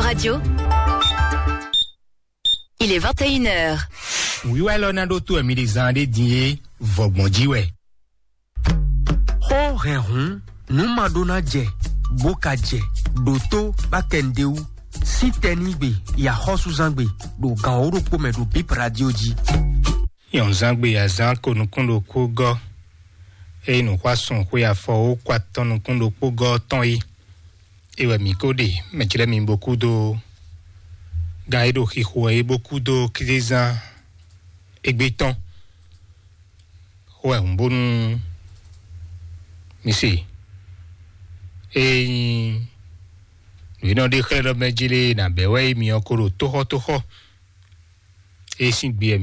Radio. Il est 21h. Oui, ouais, l'on a d'autres militants de dire, Vogmondiwe. Ho rehun, nous madonna je, boka je, doto, bakendeu, si tenibe, ya hosu zangbe, do gaoro pome do bip radio ji. Yon zangbe ya zanko nukundo kugo. E nou kwa son kwe ya fo kwa ton nukundo kugo ton yi. Ewe mi kode, mechile mi beaucoup do gaido ki beaucoup do krizan egbeton. Ouais, un bon Missy. Et nous n'avons déclaré le medjele na bewe mi okoro toho. Et sin bien